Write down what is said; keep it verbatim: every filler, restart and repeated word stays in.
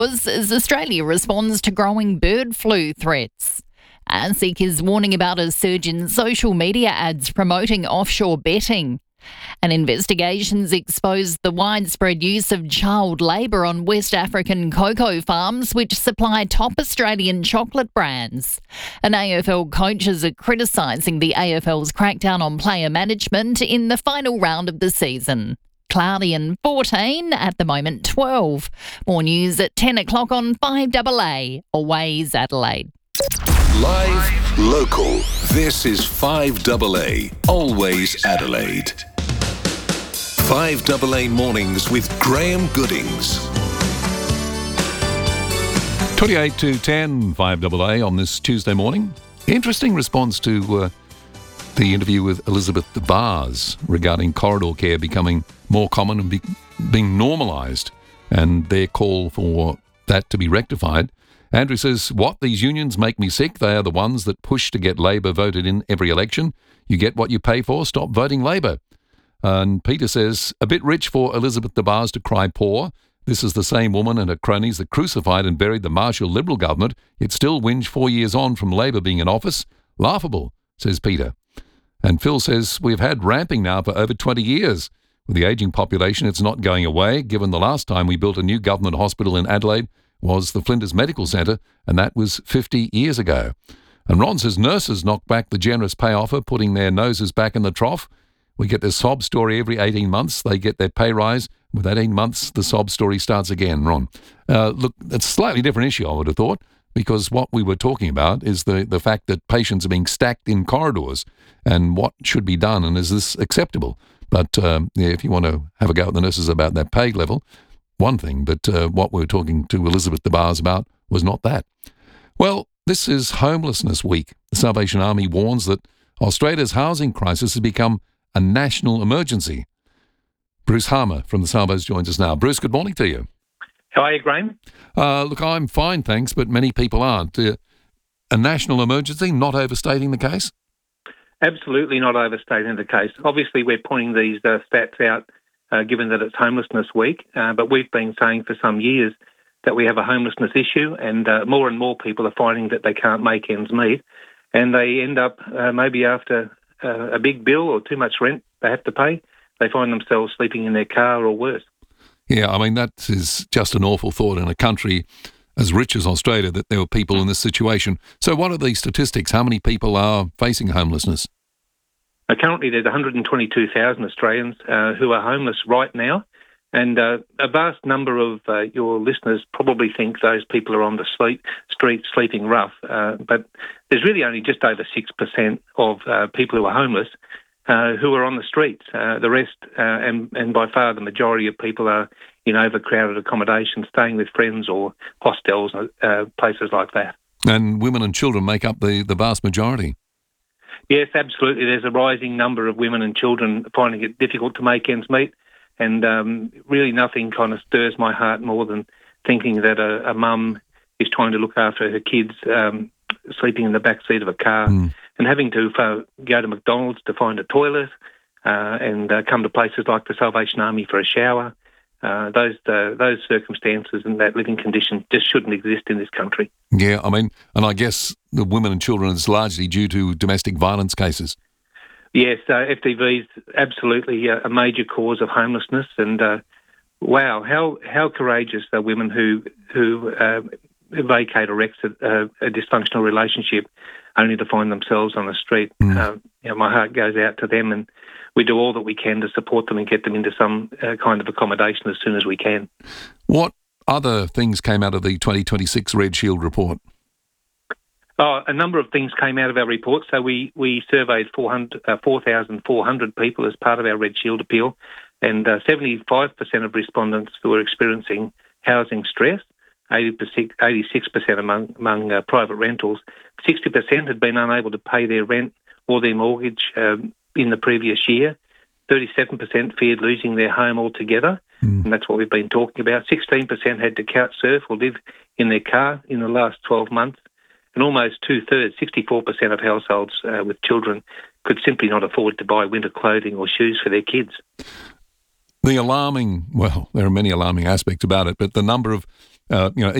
was as Australia responds to growing bird flu threats. ASIC is warning about a surge in social media ads promoting offshore betting. And investigations exposed the widespread use of child labour on West African cocoa farms, which supply top Australian chocolate brands. And A F L coaches are criticising the A F L's crackdown on player management in the final round of the season. Cloudy and fourteen, at the moment twelve. More news at ten o'clock on five A A, Always Adelaide. Live, local. This is five A A, Always Adelaide. five A A Mornings with Graham Goodings. twenty-eight to ten, five A A on this Tuesday morning. Interesting response to uh, the interview with Elizabeth Bars regarding corridor care becoming more common and be- being normalised, and their call for that to be rectified. Andrew says, what, these unions make me sick. They are the ones that push to get Labor voted in every election. You get what you pay for. Stop voting Labor. And Peter says, a bit rich for Elizabeth Bars to cry poor. This is the same woman and her cronies that crucified and buried the Marshall Liberal government, yet still whinge four years on from Labor being in office. Laughable, says Peter. And Phil says, we've had ramping now for over twenty years. With the ageing population, it's not going away, given the last time we built a new government hospital in Adelaide was the Flinders Medical Centre, and that was fifty years ago. And Ron says nurses knock back the generous pay offer, putting their noses back in the trough. We get this sob story every eighteen months. They get their pay rise. With eighteen months, the sob story starts again, Ron. Uh, look, it's a slightly different issue, I would have thought, because what we were talking about is the, the fact that patients are being stacked in corridors and what should be done, and is this acceptable? But um, yeah, if you want to have a go at the nurses about that pay level, one thing, but uh, what we were talking to Elizabeth Bars about was not that. Well, this is Homelessness Week. The Salvation Army warns that Australia's housing crisis has become a national emergency. Bruce Harmer from the Salvos joins us now. Bruce, good morning to you. How are you, Graham? Uh, look, I'm fine, thanks, but many people aren't. Uh, a national emergency, not overstating the case? Absolutely not overstating the case. Obviously, we're pointing these uh, stats out uh, given that it's Homelessness Week, uh, but we've been saying for some years that we have a homelessness issue, and uh, more and more people are finding that they can't make ends meet, and they end up uh, maybe after uh, a big bill or too much rent they have to pay, they find themselves sleeping in their car or worse. Yeah, I mean, that is just an awful thought in a country as rich as Australia, that there were people in this situation. So what are the statistics? How many people are facing homelessness? Uh, currently, there's one hundred twenty-two thousand Australians uh, who are homeless right now, and uh, a vast number of uh, your listeners probably think those people are on the sleep, street sleeping rough, uh, but there's really only just over six percent of uh, people who are homeless uh, who are on the streets. Uh, the rest, uh, and, and by far the majority of people are in overcrowded accommodation, staying with friends or hostels, uh, places like that. And women and children make up the, the vast majority. Yes, absolutely. There's a rising number of women and children finding it difficult to make ends meet, and um, really nothing kind of stirs my heart more than thinking that a, a mum is trying to look after her kids, um, sleeping in the back seat of a car, mm. and having to uh, go to McDonald's to find a toilet, uh, and uh, come to places like the Salvation Army for a shower. Uh, those uh, those circumstances and that living condition just shouldn't exist in this country. Yeah, I mean, and I guess the women and children is largely due to domestic violence cases. Yes, uh, F D V is absolutely a major cause of homelessness, and uh, wow, how how courageous are women who who uh, vacate or exit uh, a dysfunctional relationship only to find themselves on the street. Mm. Uh, you know, my heart goes out to them, and we do all that we can to support them and get them into some uh, kind of accommodation as soon as we can. What other things came out of the twenty twenty-six Red Shield report? Oh, a number of things came out of our report. So we, we surveyed four thousand four hundred people as part of our Red Shield appeal, and uh, seventy-five percent of respondents who were experiencing housing stress, eighty-six percent among, among uh, private rentals, sixty percent had been unable to pay their rent or their mortgage um, in the previous year. thirty-seven percent feared losing their home altogether, mm. and that's what we've been talking about. sixteen percent had to couch surf or live in their car in the last twelve months, and almost two-thirds, sixty-four percent of households uh, with children could simply not afford to buy winter clothing or shoes for their kids. The alarming, well, there are many alarming aspects about it, but the number of uh, you know,